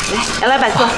来，杨老板坐。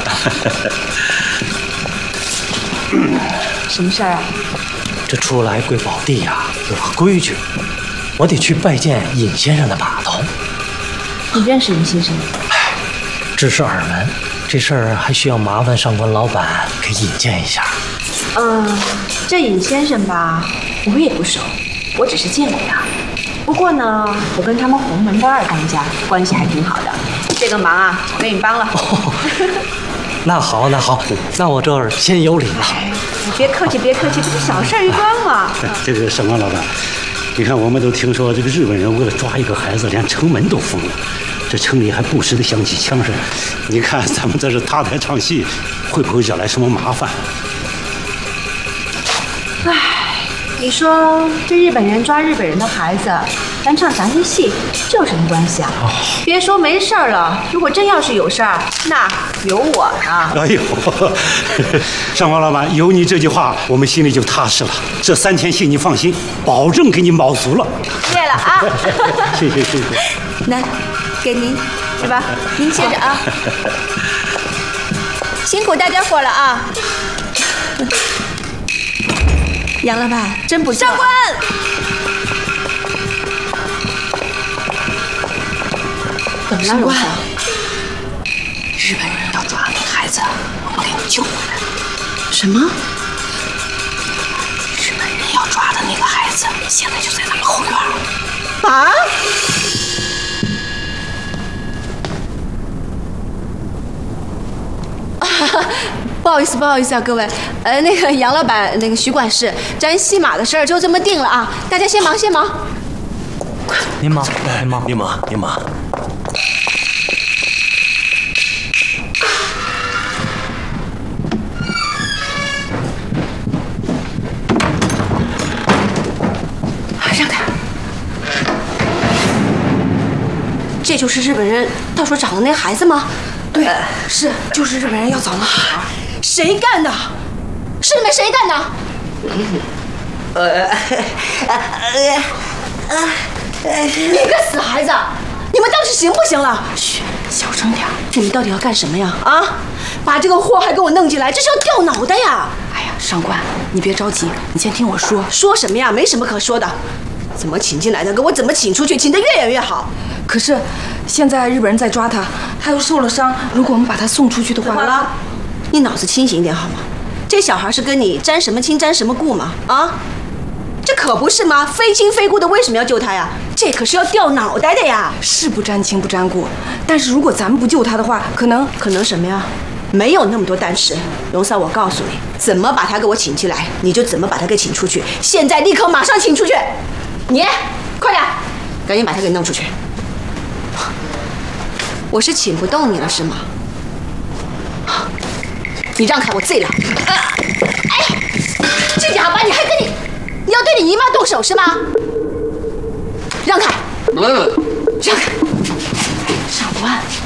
什么事儿啊？ 这出来贵宝地呀，有个规矩，我得去拜见尹先生的码头。 你认识尹先生吗？ 只是耳闻，这事儿还需要麻烦上官老板给引荐一下。 这尹先生吧，我也不熟，我只是见过他。不过呢，我跟他们洪门的二当家关系还挺好的，这个忙啊，我给你帮了。 那好，那我这儿先有礼了。 你别客气，别客气，这不小事一桩嘛。 这个上官老板，你看我们都听说这个日本人为了抓一个孩子，连城门都封了，这城里还不时的响起枪声。你看咱们在这搭台唱戏，会不会惹来什么麻烦？ 唉，你说这日本人抓日本人的孩子，咱唱杂技戏，这有什么关系啊？别说没事儿了，如果真要是有事儿，那有我呢。 哎呦，上官老板，有你这句话，我们心里就踏实了。这3天戏你放心，保证给你卯足了。 谢了啊！ 谢谢。 来，给您，是吧？您接着啊。辛苦大家伙了啊！杨老板，真不错。上官。怎么了，荣嫂？ 日本人要抓那个孩子，我们给你救回来。 什么？ 日本人要抓的那个孩子，现在就在咱们后院。 啊？不好意思啊，各位，那个杨老板，那个徐管事，咱戏码的事儿就这么定了啊，大家先忙。 您忙。 让开！这就是日本人到时候找的那个孩子吗？ 对，是，就是日本人要找那孩儿。 谁干的？是你们谁干的？你个死孩子！你们当时行不行了？嘘，小声点。你们到底要干什么呀？啊，把这个祸害给我弄进来，这是要掉脑袋呀！ 哎呀，上官，你别着急，你先听我说。 说什么呀？没什么可说的。怎么请进来的，给我怎么请出去，请得越远越好。 可是现在日本人在抓他，他又受了伤，如果我们把他送出去的话， 好了，你脑子清醒一点好吗？这小孩是跟你沾什么亲沾什么故吗？啊，这可不是吗？非亲非故的，为什么要救他呀？这可是要掉脑袋的呀！ 是不沾亲不沾故，但是如果咱们不救他的话，可能什么呀？没有那么多但是。荣嫂，我告诉你，怎么把他给我请进来，你就怎么把他给请出去。现在立刻马上请出去！你快点，赶紧把他给弄出去。我是请不动你了是吗？你让开，我自己来。哎，这家伙吧，你要对你姨妈动手是吗？让开！让开！ 上官。